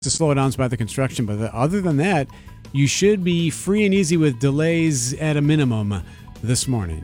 slowdowns by the construction. But other than that, you should be free and easy with delays at a minimum this morning.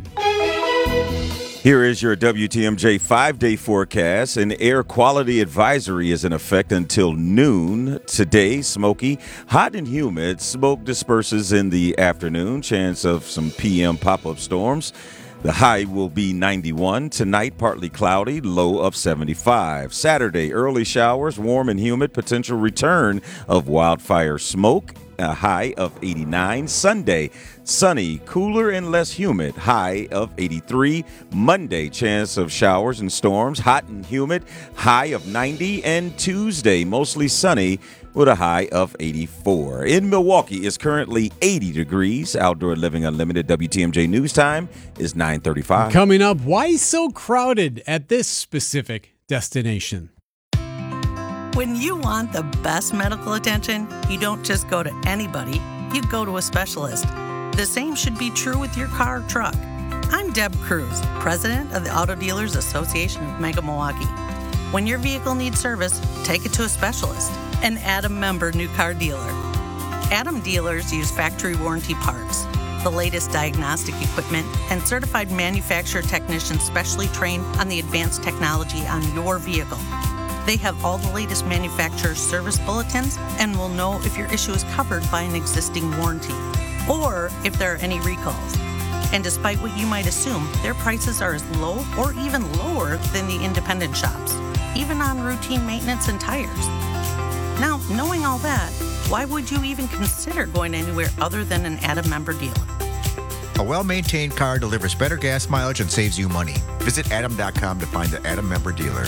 Here is your WTMJ 5-day forecast. An air quality advisory is in effect until noon. Today, smoky, hot and humid. Smoke disperses in the afternoon. Chance of some PM pop-up storms. The high will be 91. Tonight, partly cloudy, low of 75. Saturday, early showers, warm and humid. Potential return of wildfire smoke. A high of 89. Sunday, sunny, cooler and less humid, high of 83. Monday, chance of showers and storms, hot and humid, high of 90. And Tuesday, mostly sunny with a high of 84. In Milwaukee, it's currently 80 degrees. Outdoor Living Unlimited WTMJ News Time is 9:35. Coming up, why so crowded at this specific destination? When you want the best medical attention, you don't just go to anybody, you go to a specialist. The same should be true with your car or truck. I'm Deb Cruz, president of the Auto Dealers Association of Mega Milwaukee. When your vehicle needs service, take it to a specialist, an Adam member new car dealer. Adam dealers use factory warranty parts, the latest diagnostic equipment, and certified manufacturer technicians specially trained on the advanced technology on your vehicle. They have all the latest manufacturer service bulletins and will know if your issue is covered by an existing warranty or if there are any recalls. And despite what you might assume, their prices are as low or even lower than the independent shops, even on routine maintenance and tires. Now, knowing all that, why would you even consider going anywhere other than an Adam member dealer? A well-maintained car delivers better gas mileage and saves you money. Visit adam.com to find the Adam member dealer.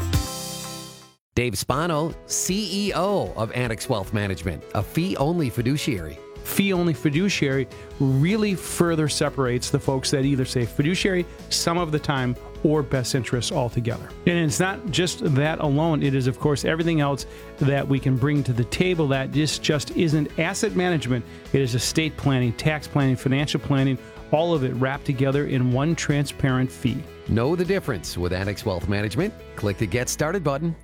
Dave Spano, CEO of Annex Wealth Management, a fee-only fiduciary. Fee-only fiduciary really further separates the folks that either say fiduciary some of the time or best interests altogether. And it's not just that alone. It is, of course, everything else that we can bring to the table that just isn't asset management. It is estate planning, tax planning, financial planning, all of it wrapped together in one transparent fee. Know the difference with Annex Wealth Management? Click the Get Started button